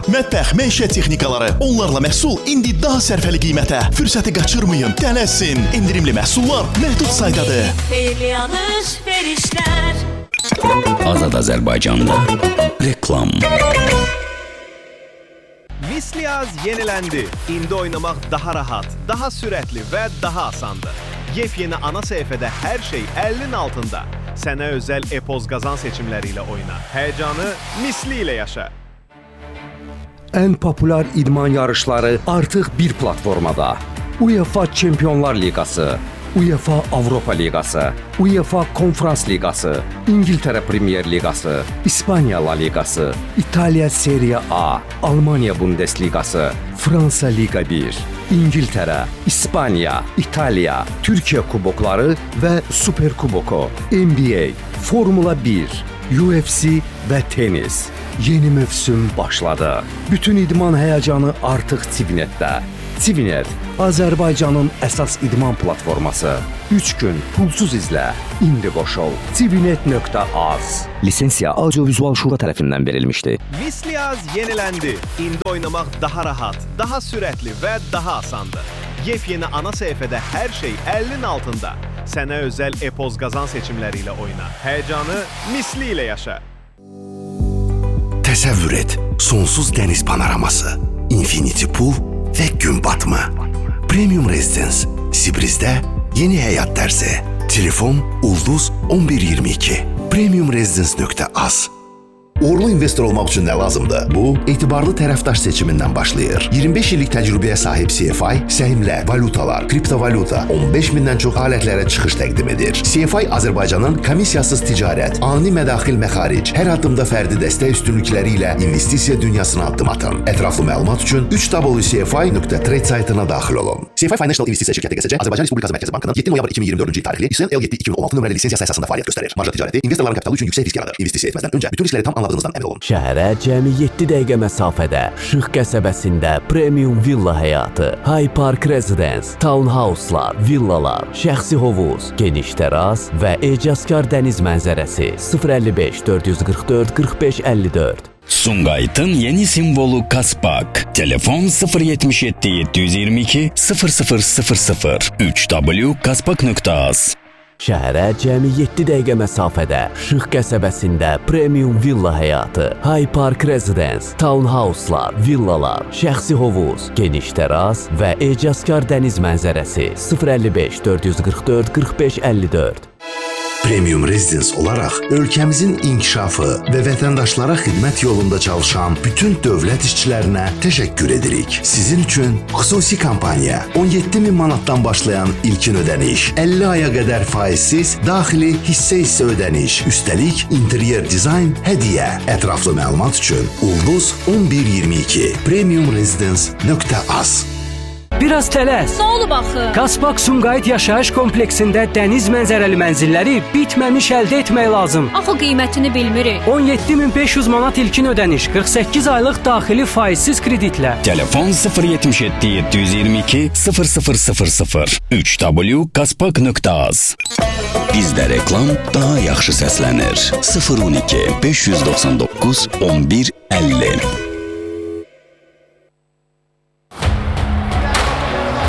mətbəx, məişət texnikaları, onlarla məhsul indi daha sərfəli qiymətə. Fürsəti qaçırmayın, tələsin. İndirimli məhsullar məhdud saydadır. Azad Azərbaycanda reklam. Misliyaz yeniləndi. İndi oynamaq daha rahat, daha sürətli və daha asandır. Yepyeni ana səhifədə hər şey 50'nin altında. Sənə özəl e-poz qazan seçimləri ilə oyna. Həyəcanı misli ilə yaşa. Ən populyar idman yarışları artıq bir platformada. UEFA Çempionlar Liqası, UEFA Avropa Liqası, UEFA Konferans Liqası, İngiltərə Premier Liqası, İspaniya La Liqası, İtaliya Serie A, Almanya Bundesliqası, Fransa Liqa 1, İngiltərə, İspaniya, İtaliya, Türkiyə kubokları və Super Kuboku, NBA, Formula 1, UFC və tenis. Yeni mövsüm başladı. Bütün idman həyəcanı artıq Civinetdə. Civinet, Azərbaycanın əsas idman platforması. 3 gün pulsuz izlə. İndi qoşul. Civinet.az. Lisensiya Audiovizual Şura tərəfindən verilmişdir. Misliyaz yeniləndi. İndi oynamaq daha rahat, daha sürətli və daha asandır. Yepyeni ana səhifədə hər şey 50'nin altında. Sənə özəl e-poz qazan seçimləri ilə oyna. Həyəcanı misli ilə yaşa. Təsəvvür et, sonsuz dəniz panoraması, infinity pool və gün batımı. Premium Residence, Sibrizdə yeni həyat dərsi. Telefon Ulduz 1122. Premiumresidence.az. Uğurlu investor olmaq üçün nə lazımdır? Bu, etibarlı tərəfdaş seçimindən başlayır. 25 illik təcrübəyə sahib CFI, səhmlər, valutalar, kriptovaluta, 15 mindən çox alətlərə çıxış təqdim edir. CFI Azərbaycanın komissiyasız ticarət, ani mədaxil məxaric, hər addımda fərdi dəstək üstünlükləri ilə investisiya dünyasına addım atın. Ətraflı məlumat üçün 3wcfi.trade saytına daxil olun. CFI Financial İnvestisiya şirkəti QSC Azərbaycan Respublikası Mərkəzi Bankının 7 noyabr 2024-cü il tarixli İSN L7-2016 nömrəli lisensiyası əsasında fəaliyyət göstərir. Marja ticarəti investorların kapitalı üçün yüksək risk yaradır. İnvestisiya etməzdən öncə bütün riskləri tam anladığınızdan əmin olun. Şəhərə cəmi 7 dəqiqə məsafədə Şıx qəsəbəsində premium villa həyatı, High Park Residence, townhouse'lar, villalar, şəxsi hovuz, geniş təras və ecazkar dəniz mənzərəsi 055 444 45 54. Sumqayıtın yeni simvolu Kaspak. Telefon 077 722 0000 3w.kaspak.az. Şəhərə cəmi 7 dəqiqə məsafədə Şıx qəsəbəsində premium villa həyatı, High Park Residence, townhouse'lar, villalar, şəxsi hovuz, geniş təras və ecazkar dəniz mənzərəsi 055 444 45 54. Premium Residence olaraq ölkəmizin inkişafı və vətəndaşlara xidmət yolunda çalışan bütün dövlət işçilərinə təşəkkür edirik. Sizin üçün xüsusi kampaniya 17.000 manatdan başlayan ilkin ödəniş, 50 aya qədər faizsiz daxili hissə ödəniş, üstəlik interyer dizayn hədiyyə. Ətraflı məlumat üçün Ulduz 1122 premiumresidence.az. Biraz tələs. Nə olub axı? Kaspak Sumqayıt yaşayış kompleksində dəniz mənzərəli mənzilləri bitməmiş əldə etmək lazım. Axı qiymətini bilmirik. 17.500 manat ilkin ödəniş, 48 aylıq daxili faizsiz kreditlə. Telefon 077 722 0000 3w.kaspak.az. Bizdə reklam daha yaxşı səslənir. 012 599 11 50.